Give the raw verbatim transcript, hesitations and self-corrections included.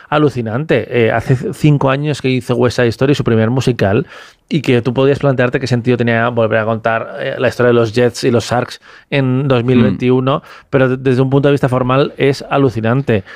alucinante. Eh, hace cinco años que hizo West Side Story, su primer musical, y que tú podías plantearte qué sentido tenía volver a contar eh, la historia de los Jets y los Sharks en dos mil veintiuno, mm. pero desde un punto de vista formal es alucinante.